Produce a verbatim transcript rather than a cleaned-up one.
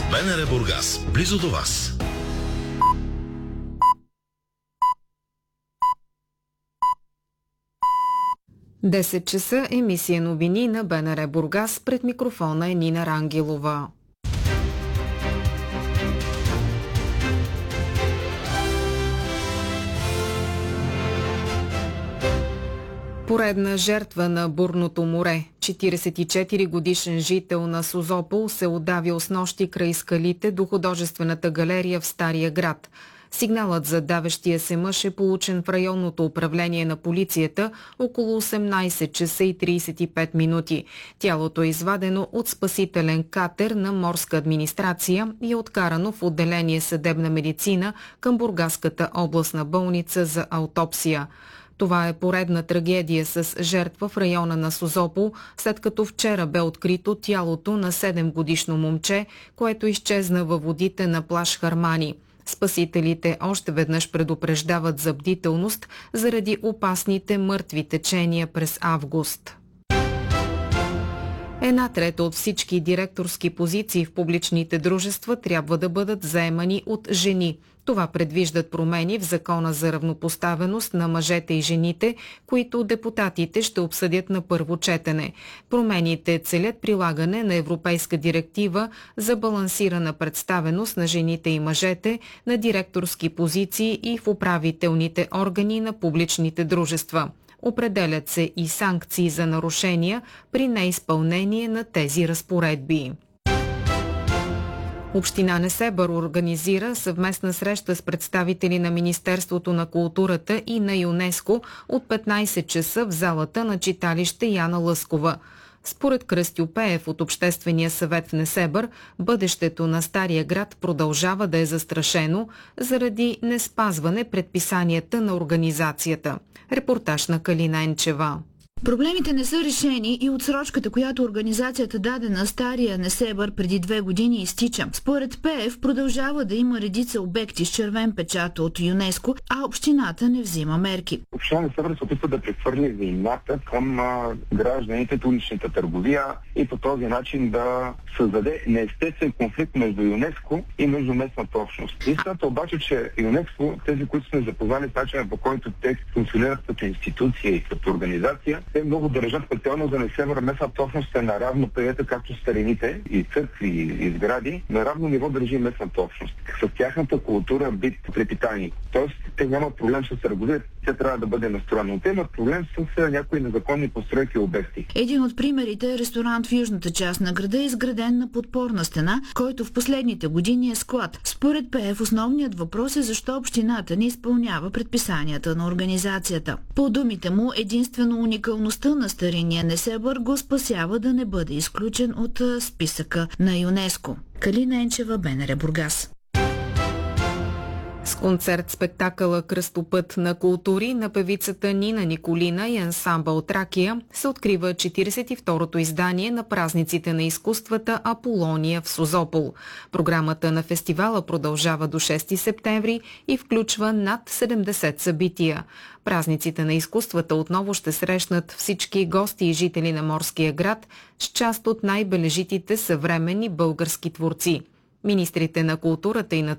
БНР Бургас, близо до вас. десет часа, емисия новини на БНР Бургас. Пред микрофона е Нина Рангелова. Поредна жертва на бурното море. четиридесет и четири годишен жител на Созопол се удавил с нощи край скалите до художествената галерия в Стария град. Сигналът за давещия се мъж е получен в районното управление на полицията около осемнайсет часа и трийсет и пет минути. Тялото е извадено от спасителен катер на морска администрация и е откарано в отделение съдебна медицина към Бургаската областна болница за аутопсия. Това е поредна трагедия с жертва в района на Созопол, след като вчера бе открито тялото на седемгодишно момче, което изчезна във водите на плаж Хармани. Спасителите още веднъж предупреждават за бдителност заради опасните мъртви течения през август. Една трета от всички директорски позиции в публичните дружества трябва да бъдат заемани от жени. Това предвиждат промени в Закона за равнопоставеност на мъжете и жените, които депутатите ще обсъдят на първо четене. Промените целят прилагане на Европейска директива за балансирана представеност на жените и мъжете на директорски позиции и в управителните органи на публичните дружества. Определят се и санкции за нарушения при неизпълнение на тези разпоредби. Община Несебър организира съвместна среща с представители на Министерството на културата и на ЮНЕСКО от петнайсет часа в залата на читалище Яна Лъскова. Според Кръстю Пеев от Обществения съвет в Несебър, бъдещето на Стария град продължава да е застрашено заради неспазване предписанията на организацията. Репортаж на Калина Енчева. Проблемите не са решени и отсрочката, която организацията даде на Стария Несебър преди две години, изтича. Според Пеев продължава да има редица обекти с червен печат от ЮНЕСКО, а общината не взима мерки. Община Несебър се опитва да прехвърли вината към а, гражданите от уличната търговия и по този начин да създаде неестествен конфликт между ЮНЕСКО и между местната общност. Истината обаче, че ЮНЕСКО, тези, които сме запознали с начина, по който те функционират като институция и като организация, те много държат специално за Несебър. Местната общност е наравно приета, както старините и църкви и сгради, на равно ниво държи местната общност. С тяхната култура, бит, препитание. Тоест, те нямат проблем с търговия, те трябва да бъде настроена. Но те имат проблем с някои незаконни постройки и обекти. Един от примерите е ресторант в южната част на града, изграден на подпорна стена, който в последните години е склад. Според Пеев, основният въпрос е защо общината не изпълнява предписанията на организацията. По думите му, единствено уникалността на старинния Несебър го спасява да не бъде изключен от списъка на ЮНЕСКО. Калина Енчева, БНР Бургас. С концерт-спектакъла «Кръстопът на култури» на певицата Нина Николина и ансамбъл Тракия се открива четиридесет и второто издание на празниците на изкуствата Аполония в Созопол. Програмата на фестивала продължава до шести септември и включва над седемдесет събития. Празниците на изкуствата отново ще срещнат всички гости и жители на морския град с част от най-бележитите съвременни български творци. Министрите на културата и на